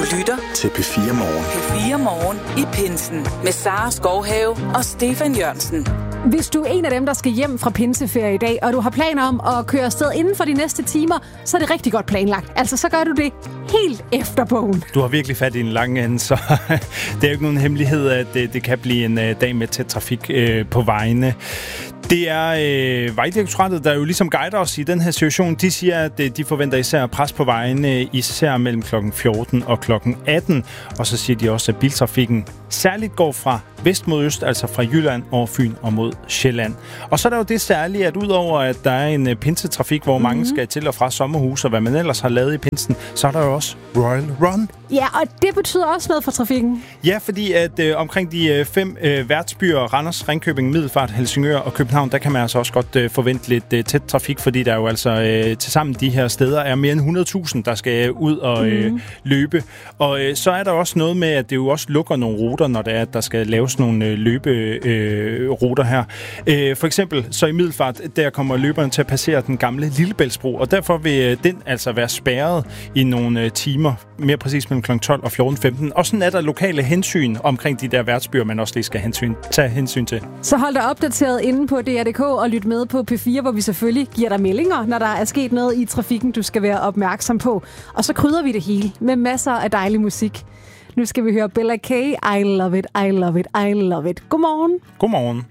lytter til P4 Morgen. P4 Morgen i pinsen med Sara Skovhave og Stefan Jørgensen. Hvis du er en af dem, der skal hjem fra pinseferie i dag, og du har planer om at køre afsted inden for de næste timer, så er det rigtig godt planlagt. Altså, så gør du det helt efter bogen. Du har virkelig fat i en lang ende, så det er jo ikke nogen hemmelighed, at det kan blive en dag med tæt trafik på vejene. Det er Vejdirektoratet, der jo ligesom guider os i den her situation. De siger, at de forventer især pres på vejene, især mellem kl. 14 og kl. 18. Og så siger de også, at biltrafikken særligt går fra vest mod øst, altså fra Jylland over Fyn og mod Sjælland. Og så er der jo det særlige, at udover at der er en pinsetrafik, hvor mange skal til og fra sommerhus, og hvad man ellers har lavet i pinsen, så er der jo også Royal Run. Ja, og det betyder også noget for trafikken. Ja, fordi at omkring de 5 værtsbyer, Randers, Ringkøbing, Middelfart, Helsingør og København, der kan man altså også godt forvente lidt tæt trafik, fordi der jo altså tilsammen de her steder er mere end 100.000, der skal ud og løbe. Og så er der også noget med, at det jo også lukker nogle ruter, når det er, at der skal laves nogle løberuter her. For eksempel så i Middelfart, der kommer løberne til at passere den gamle Lillebæltsbro, og derfor vil den altså være spærret i nogle timer, mere præcis mellem kl. 12 og 14.15. Og sådan er der lokale hensyn omkring de der værtsbyer, man også lige skal tage hensyn til. Så hold dig opdateret inde på DR.dk og lyt med på P4, hvor vi selvfølgelig giver dig meldinger, når der er sket noget i trafikken, du skal være opmærksom på. Og så krydder vi det hele med masser af dejlig musik. Nu skal vi høre Bella K. I love it, I love it, I love it. Godmorgen. Godmorgen.